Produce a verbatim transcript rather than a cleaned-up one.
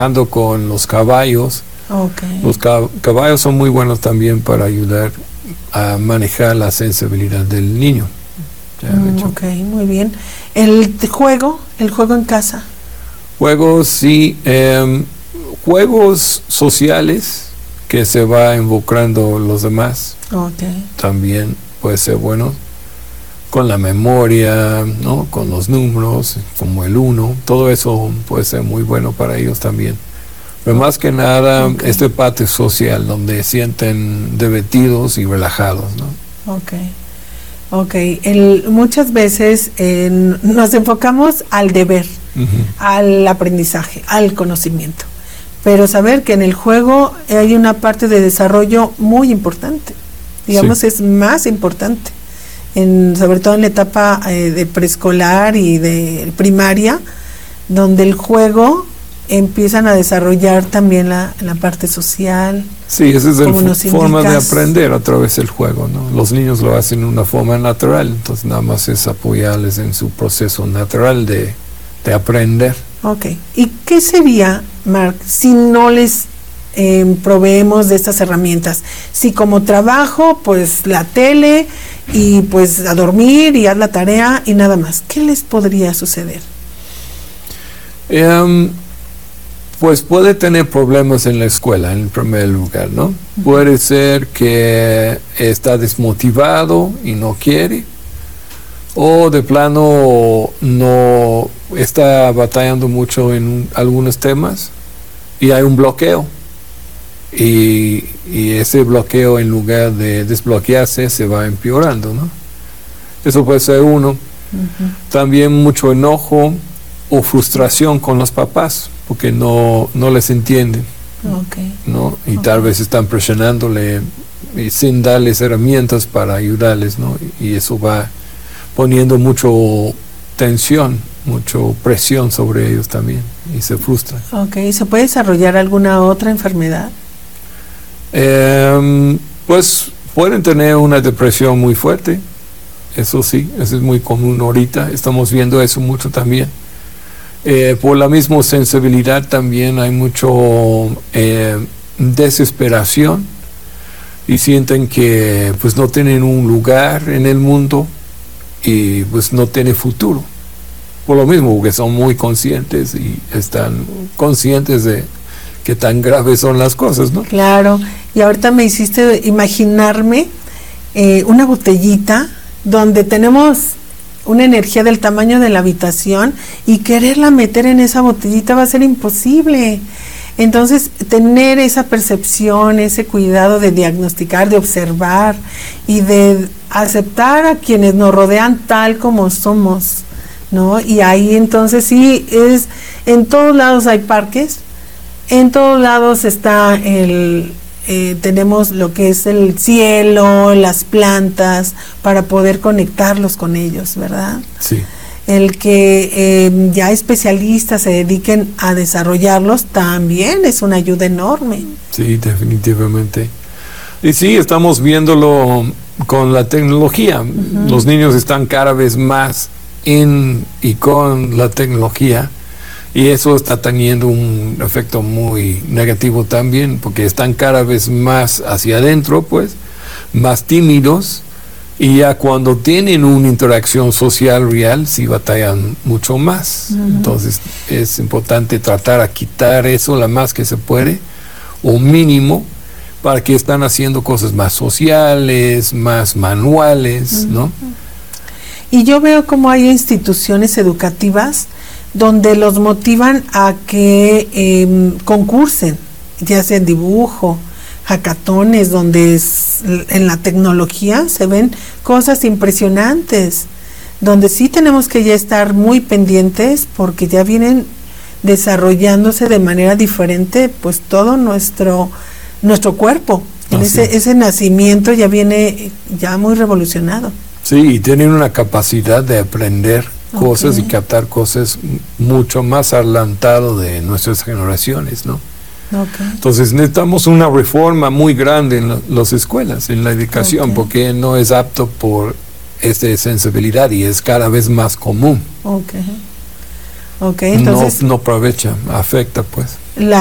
trabajando con los caballos. Okay. Los cab caballos son muy buenos también para ayudar a manejar la sensibilidad del niño. Mm, ok, muy bien. ¿El juego? ¿El juego en casa? Juegos, sí. Eh, juegos sociales que se va involucrando los demás. Okay. También puede ser bueno. Con la memoria, ¿no? Con los números, como el uno. Todo eso puede ser muy bueno para ellos también. Pero más que nada, okay. Este parte social, donde sienten divertidos y relajados, ¿no? Ok. Ok. El, muchas veces eh, nos enfocamos al deber, uh-huh. al aprendizaje, al conocimiento. Pero saber que en el juego hay una parte de desarrollo muy importante. Digamos, sí. Es más importante. En, sobre todo en la etapa eh, de preescolar y de primaria, donde el juego empiezan a desarrollar también la, la parte social. Sí, esa es la forma de aprender a través del juego, ¿no? Los niños lo hacen de una forma natural, entonces nada más es apoyarles en su proceso natural de, de aprender. Ok, ¿y qué sería, Mark, si no les eh, proveemos de estas herramientas? Si como trabajo, pues la tele y pues a dormir y haz la tarea y nada más, ¿qué les podría suceder? Um, Pues puede tener problemas en la escuela, en primer lugar, ¿no? Uh-huh. Puede ser que está desmotivado y no quiere, o de plano no está batallando mucho en algunos temas y hay un bloqueo. Y, y ese bloqueo, en lugar de desbloquearse, se va empeorando, ¿no? Eso puede ser uno. Uh-huh. También mucho enojo o frustración con los papás, porque no, no les entienden, okay. ¿no? Y okay. tal vez están presionándole y sin darles herramientas para ayudarles, ¿no? Y eso va poniendo mucho tensión, mucho presión sobre ellos también, y se frustran. Okay. ¿Se puede desarrollar alguna otra enfermedad? Eh, pues pueden tener una depresión muy fuerte, eso sí, eso es muy común ahorita, estamos viendo eso mucho también. Eh, por la misma sensibilidad también hay mucho eh, desesperación y sienten que pues no tienen un lugar en el mundo y pues no tienen futuro. Por lo mismo, porque son muy conscientes y están conscientes de qué tan graves son las cosas, ¿no? Claro, y ahorita me hiciste imaginarme eh, una botellita donde tenemos una energía del tamaño de la habitación y quererla meter en esa botellita va a ser imposible. Entonces, tener esa percepción, ese cuidado de diagnosticar, de observar y de aceptar a quienes nos rodean tal como somos, ¿no? Y ahí entonces sí, es en todos lados hay parques, en todos lados está el... Eh, tenemos lo que es el cielo, las plantas, para poder conectarlos con ellos, ¿verdad? Sí. El que eh, ya especialistas se dediquen a desarrollarlos también es una ayuda enorme. Sí, definitivamente. Y sí, estamos viéndolo con la tecnología. Uh-huh. Los niños están cada vez más en y con la tecnología. Y eso está teniendo un efecto muy negativo también, porque están cada vez más hacia adentro, pues, más tímidos, y ya cuando tienen una interacción social real, sí batallan mucho más. Uh-huh. Entonces, es importante tratar de quitar eso lo más que se puede, o mínimo, para que están haciendo cosas más sociales, más manuales, uh-huh. ¿no? Y yo veo como hay instituciones educativas donde los motivan a que eh, concursen, ya sea en dibujo, hackatones, donde es, en la tecnología se ven cosas impresionantes, donde sí tenemos que ya estar muy pendientes porque ya vienen desarrollándose de manera diferente pues todo nuestro nuestro cuerpo. En ese, ese nacimiento ya viene ya muy revolucionado. Sí, y tienen una capacidad de aprender cosas okay. y captar cosas mucho más adelantado de nuestras generaciones, ¿no? Okay. Entonces necesitamos una reforma muy grande en la, las escuelas, en la educación, okay. porque no es apto por esta sensibilidad y es cada vez más común. Okay. Okay, entonces no, no aprovecha, afecta pues.